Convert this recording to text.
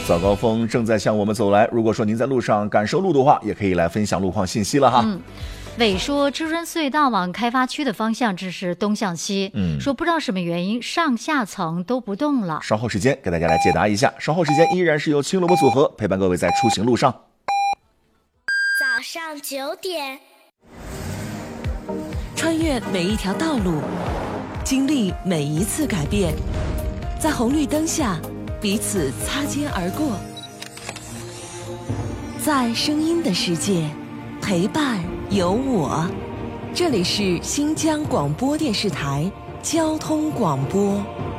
早高峰正在向我们走来。如果说您在路上感受路的话，也可以来分享路况信息了哈。 伟说知春隧道往开发区的方向这是东向西，说不知道什么原因上下层都不动了。 稍后时间给大家来解答一下，稍后时间依然是由青萝卜组合陪伴各位在出行路上。 早上9点， 穿越每一条道路，经历每一次改变，在红绿灯下彼此擦肩而过，在声音的世界陪伴有我。这里是新疆广播电视台交通广播。